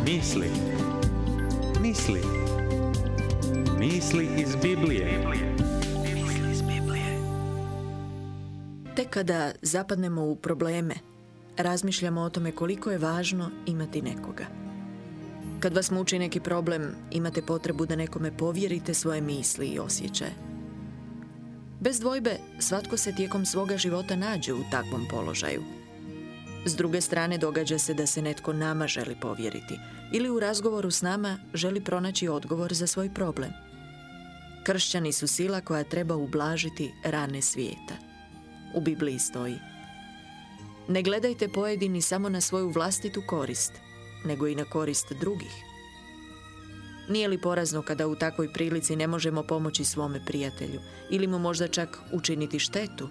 Misli. Misli. Misli iz Biblije. Tek kada zapadnemo u probleme, razmišljamo o tome koliko je važno imati nekoga. Kad vas muči neki problem, imate potrebu da nekome povjerite svoje misli i osjećaje. Bez dvojbe, svatko se tijekom svoga života nađe u takvom položaju. S druge strane, događa se da se netko nama želi povjeriti ili u razgovoru s nama želi pronaći odgovor za svoj problem. Kršćani su sila koja treba ublažiti rane svijeta. U Bibliji stoji: ne gledajte pojedini samo na svoju vlastitu korist, nego i na korist drugih. Nije li porazno kada u takvoj prilici ne možemo pomoći svome prijatelju ili mu možda čak učiniti štetu?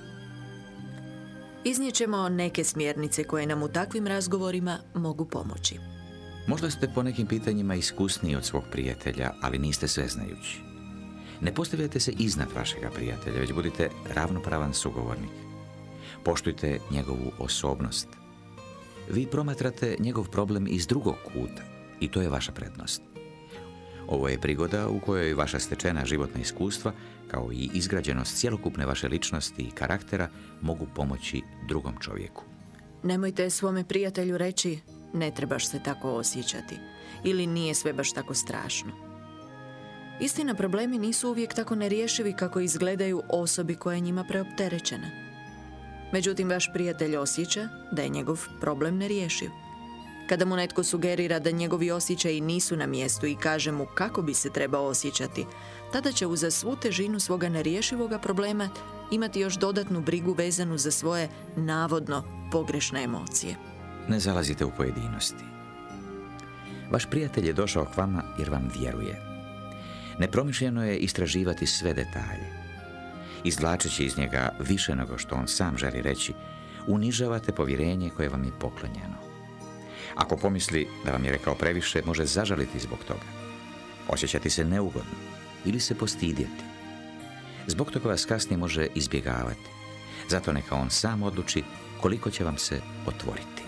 Iznijećemo neke smjernice koje nam u takvim razgovorima mogu pomoći. Možda ste po nekim pitanjima iskusniji od svog prijatelja, ali niste sveznajući. Ne postavljajte se iznad vašega prijatelja, već budite ravnopravan sugovornik. Poštujte njegovu osobnost. Vi promatrate njegov problem iz drugog kuta i to je vaša prednost. Ovo je prigoda u kojoj vaša stečena životna iskustva, kao i izgrađenost cjelokupne vaše ličnosti i karaktera, mogu pomoći drugom čovjeku. Nemojte svome prijatelju reći: ne trebaš se tako osjećati ili nije sve baš tako strašno. Istina, problemi nisu uvijek tako nerješivi kako izgledaju osobi koja je njima preopterećena. Međutim, vaš prijatelj osjeća da je njegov problem nerješiv. Kada mu netko sugerira da njegovi osjećaji nisu na mjestu i kaže mu kako bi se trebao osjećati, tada će uza svu težinu svoga nerješivoga problema imati još dodatnu brigu vezanu za svoje navodno pogrešne emocije. Ne zalazite u pojedinosti. Vaš prijatelj je došao k vama jer vam vjeruje. Nepromišljeno je istraživati sve detalje. Izvlačeći iz njega više nego što on sam želi reći, unižavate povjerenje koje vam je poklonjeno. Ako pomisli da vam je rekao previše, može zažaliti zbog toga, osjećati se neugodno ili se postidjeti. Zbog toga vas kasnije može izbjegavati. Zato neka on sam odluči koliko će vam se otvoriti.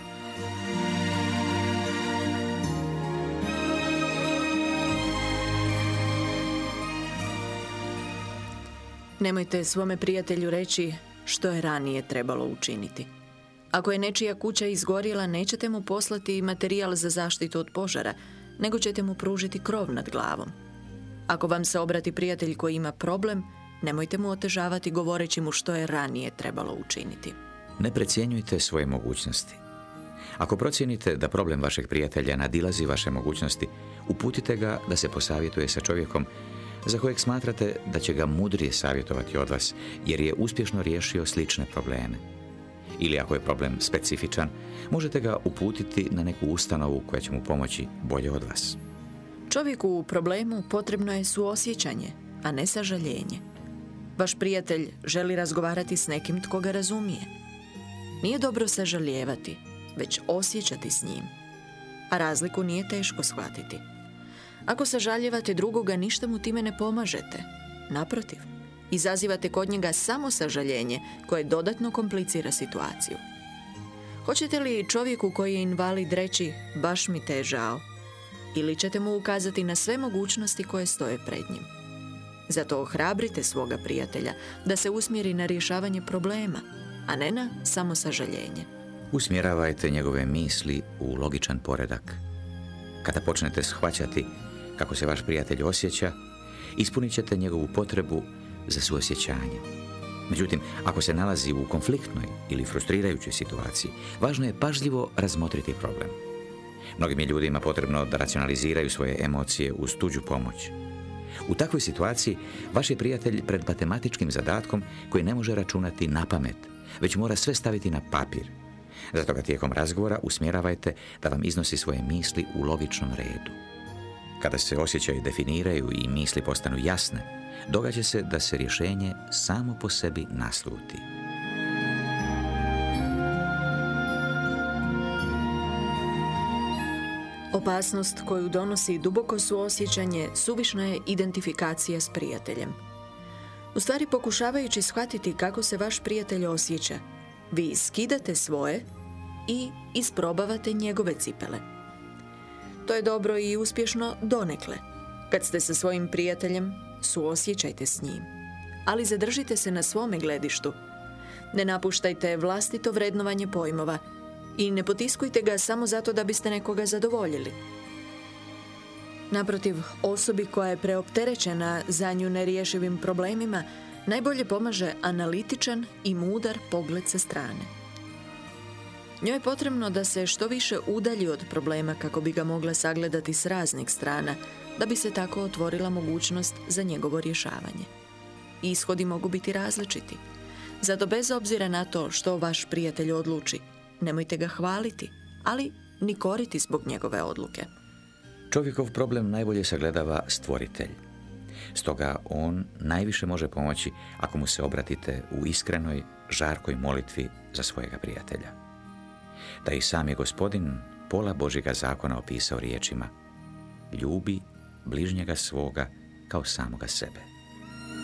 Nemojte svome prijatelju reći što je ranije trebalo učiniti. Ako je nečija kuća izgorjela, nećete mu poslati materijal za zaštitu od požara, nego ćete mu pružiti krov nad glavom. Ako vam se obrati prijatelj koji ima problem, nemojte mu otežavati govoreći mu što je ranije trebalo učiniti. Ne precjenjujte svoje mogućnosti. Ako procijenite da problem vašeg prijatelja nadilazi vaše mogućnosti, uputite ga da se posavjetuje sa čovjekom za kojeg smatrate da će ga mudrije savjetovati od vas, jer je uspješno riješio slične probleme. Ili ako je problem specifičan, možete ga uputiti na neku ustanovu koja će mu pomoći bolje od vas. Čovjeku u problemu potrebno je suosjećanje, a ne sažaljenje. Vaš prijatelj želi razgovarati s nekim tko ga razumije. Nije dobro sažalijevati, već osjećati s njim. A razliku nije teško shvatiti. Ako sažalijevate drugoga, ništa mu time ne pomažete. Naprotiv, izazivate kod njega samo sažaljenje koje dodatno komplicira situaciju. Hoćete li čovjeku koji je invalid reći baš mi te je žao? Ili ćete mu ukazati na sve mogućnosti koje stoje pred njim? Zato ohrabrite svoga prijatelja da se usmjeri na rješavanje problema, a ne na samo sažaljenje. Usmjeravajte njegove misli u logičan poredak. Kada počnete shvaćati kako se vaš prijatelj osjeća, ispunit ćete njegovu potrebu za suosjećanje. Međutim, ako se nalazi u konfliktnoj ili frustrirajućoj situaciji, važno je pažljivo razmotriti problem. Mnogim je ljudima potrebno da racionaliziraju svoje emocije uz tuđu pomoć. U takvoj situaciji, vaš je prijatelj pred matematičkim zadatkom koji ne može računati na pamet, već mora sve staviti na papir. Zato ga tijekom razgovora usmjeravajte da vam iznosi svoje misli u logičnom redu. Kada se osjećaji definiraju i misli postanu jasne, događa se da se rješenje samo po sebi nasluti. Opasnost koju donosi duboko suosjećanje suvišna je identifikacija s prijateljem. U stvari, pokušavajući shvatiti kako se vaš prijatelj osjeća, vi skidate svoje i isprobavate njegove cipele. To je dobro i uspješno donekle. Kad ste sa svojim prijateljem, suosjećajte s njim. Ali zadržite se na svome gledištu. Ne napuštajte vlastito vrednovanje pojmova i ne potiskujte ga samo zato da biste nekoga zadovoljili. Naprotiv, osobi koja je preopterećena za nju nerješivim problemima, najbolje pomaže analitičan i mudar pogled sa strane. Njoj je potrebno da se što više udalji od problema kako bi ga mogla sagledati s raznih strana, da bi se tako otvorila mogućnost za njegovo rješavanje. Ishodi mogu biti različiti. Zato bez obzira na to što vaš prijatelj odluči, nemojte ga hvaliti, ali ni koriti zbog njegove odluke. Čovjekov problem najbolje sagledava Stvoritelj. Stoga on najviše može pomoći ako mu se obratite u iskrenoj, žarkoj molitvi za svojega prijatelja. Da i sam je Gospodin pola Božjega zakona opisao riječima: ljubi bližnjega svoga kao samoga sebe.